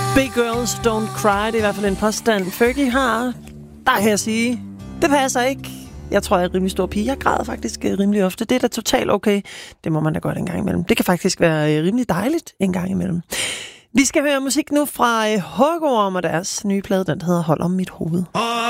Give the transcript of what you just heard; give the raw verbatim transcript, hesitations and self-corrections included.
Big girls don't cry, det er i hvert fald en påstand, Fergie har. Der kan jeg sige, det passer ikke. Jeg tror, jeg er en rimelig stor pige. Jeg græder faktisk rimelig ofte. Det er da totalt okay. Det må man da godt en gang imellem. Det kan faktisk være rimelig dejligt en gang imellem. Vi skal høre musik nu fra Hugorm og deres nye plade, den hedder Hold om mit hoved.